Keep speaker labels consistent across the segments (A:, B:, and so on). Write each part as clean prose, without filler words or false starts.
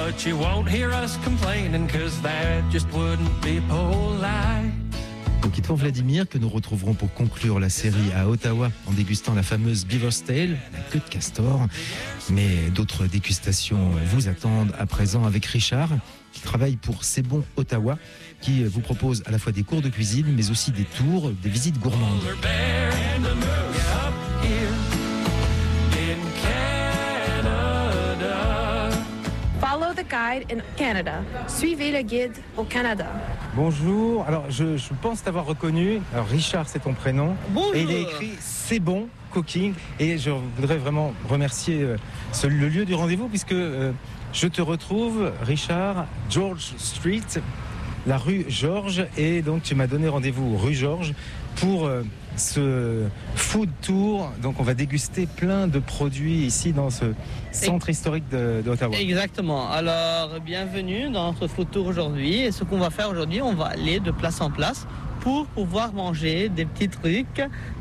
A: But you won't hear us complaining, 'cause that just wouldn't be polite.
B: Donc Yves Vladimir, que nous retrouverons pour conclure la série à Ottawa en dégustant la fameuse Beaver's Tail, la queue de castor. Mais d'autres dégustations vous attendent à présent avec Richard, qui travaille pour C'est Bon Ottawa, qui vous propose à la fois des cours de cuisine, mais aussi des tours, des visites gourmandes.
C: Follow the guide in Canada. Suivez le guide au Canada.
B: Bonjour, alors je pense t'avoir reconnu. Alors Richard, c'est ton prénom.
D: Bonjour.
B: Et il est écrit C'est Bon Cooking. Et je voudrais vraiment remercier le lieu du rendez-vous, puisque je te retrouve, Richard, George Street, la rue Georges. Et donc tu m'as donné rendez-vous rue Georges pour ce food tour. Donc on va déguster plein de produits ici dans ce centre historique d'Ottawa.
D: Exactement. Alors bienvenue dans notre food tour aujourd'hui. Et ce qu'on va faire aujourd'hui, on va aller de place en place pour pouvoir manger des petits trucs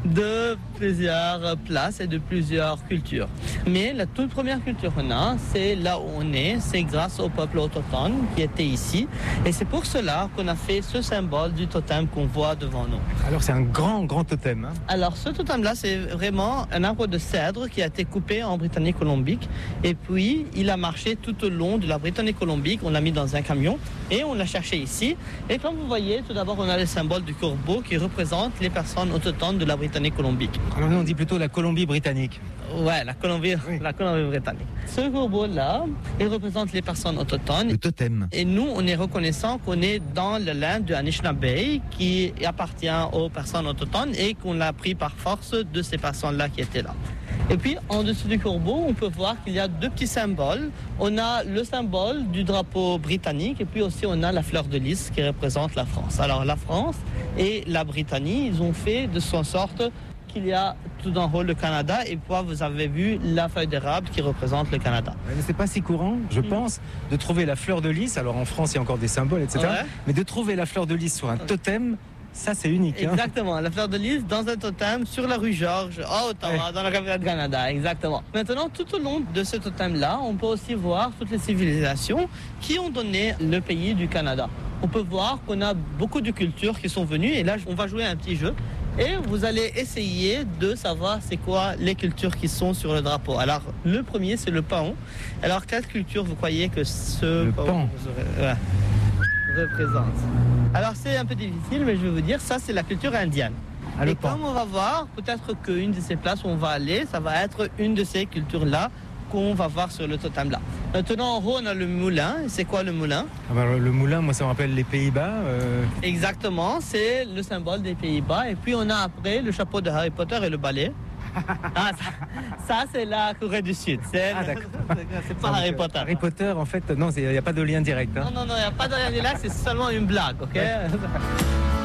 D: de plusieurs places et de plusieurs cultures. Mais la toute première culture qu'on a, c'est là où on est, c'est grâce au peuple autochtone qui était ici. Et c'est pour cela qu'on a fait ce symbole du totem qu'on voit devant nous.
B: Alors c'est un grand totem. Hein.
D: Alors ce totem-là, c'est vraiment un arbre de cèdre qui a été coupé en Britannique-Colombique. Et puis, il a marché tout au long de la Britannique-Colombique. On l'a mis dans un camion et on l'a cherché ici. Et comme vous voyez, tout d'abord, on a le symbole du corbeau qui représente les personnes autochtones de la Britannique-Colombique.
B: Alors nous, on dit plutôt la Colombie-Britannique.
D: Ouais, la Colombie-Britannique. Ce corbeau-là, il représente les personnes autochtones.
B: Le totem.
D: Et nous, on est reconnaissant qu'on est dans le land de Anishinaabe qui appartient aux personnes autochtones et qu'on a pris par force de ces personnes-là qui étaient là. Et puis, en dessous du corbeau, on peut voir qu'il y a deux petits symboles. On a le symbole du drapeau britannique et puis aussi on a la fleur de lys qui représente la France. Alors, la France et la Britannie, ils ont fait de sorte qu'il y a tout en haut le Canada et puis vous avez vu la feuille d'érable qui représente le Canada.
B: Mais c'est pas si courant, je pense, de trouver la fleur de lys. Alors en France, il y a encore des symboles, etc. Ouais. Mais de trouver la fleur de lys sur un totem, ça c'est unique.
D: Exactement, la fleur de lys dans un totem sur la rue Georges, à Ottawa, dans la capitale du Canada, exactement. Maintenant, tout au long de ce totem-là, on peut aussi voir toutes les civilisations qui ont donné le pays du Canada. On peut voir qu'on a beaucoup de cultures qui sont venues et là, on va jouer un petit jeu. Et vous allez essayer de savoir c'est quoi les cultures qui sont sur le drapeau. Alors, le premier, c'est le paon. Alors, quelle culture vous croyez que ce paon représente? Alors, c'est un peu difficile, mais je vais vous dire, ça, c'est la culture indienne. Et comme on va voir, peut-être qu'une de ces places où on va aller, ça va être une de ces cultures-là qu'on va voir sur le totem-là. Maintenant, en haut, on a le moulin. C'est quoi le moulin?
B: Le moulin, moi, ça me rappelle les Pays-Bas.
D: Exactement, c'est le symbole des Pays-Bas. Et puis, on a après le chapeau de Harry Potter et le balai. Ça c'est la Corée du Sud. C'est pas Harry Potter.
B: Harry Potter, en fait, non, il n'y a pas de lien direct. Hein.
D: Non, il n'y a pas de lien direct, c'est seulement une blague, ok?